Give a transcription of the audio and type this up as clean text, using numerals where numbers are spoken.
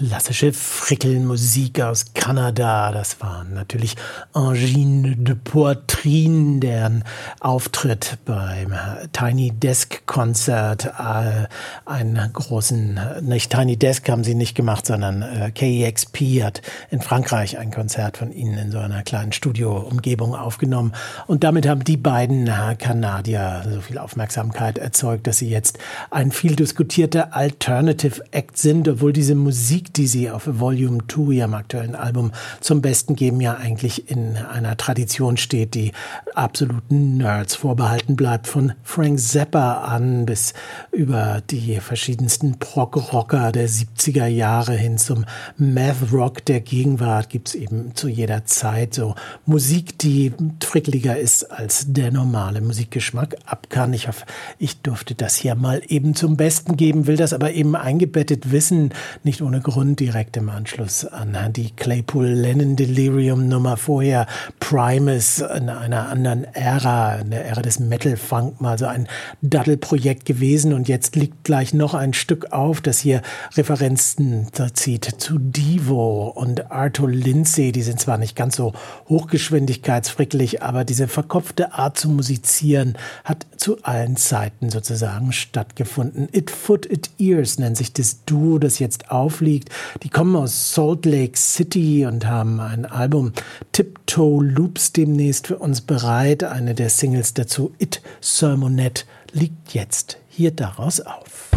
klassische Frickelmusik aus Kanada. Das war natürlich Angine de Poitrine, deren Auftritt beim Tiny Desk Konzert, einen großen, nicht Tiny Desk haben sie nicht gemacht, sondern KEXP hat in Frankreich ein Konzert von ihnen in so einer kleinen Studio-Umgebung aufgenommen. Und damit haben die beiden Kanadier so viel Aufmerksamkeit erzeugt, dass sie jetzt ein viel diskutierter Alternative Act sind, obwohl diese Musik, die sie auf Volume 2, ihrem aktuellen Album, zum Besten geben, ja eigentlich in einer Tradition steht, die absoluten Nerds vorbehalten bleibt. Von Frank Zappa an bis über die verschiedensten Prog-Rocker der 70er Jahre hin zum Math-Rock der Gegenwart gibt's eben zu jeder Zeit so Musik, die frickeliger ist, als der normale Musikgeschmack ab kann. Ich hoffe, ich durfte das hier mal eben zum Besten geben, will das aber eben eingebettet wissen, nicht ohne Grund direkt im Anschluss an die Claypool-Lennon-Delirium-Nummer vorher, Primus in einer anderen Ära, in der Ära des Metal-Funk, mal so ein Daddel-Projekt gewesen und jetzt liegt gleich noch ein Stück auf, das hier Referenzen zieht zu Devo und Arto Lindsay, die sind zwar nicht ganz so hochgeschwindigkeitsfrickelig, aber diese verkopfte Art zu musizieren hat zu allen Zeiten sozusagen stattgefunden. It Foot, It Ears nennt sich das Duo, das jetzt aufliegt. Die kommen aus Salt Lake City und haben ein Album Tiptoe Loops demnächst für uns bereit. Eine der Singles dazu, It Sermonette, liegt jetzt hier daraus auf.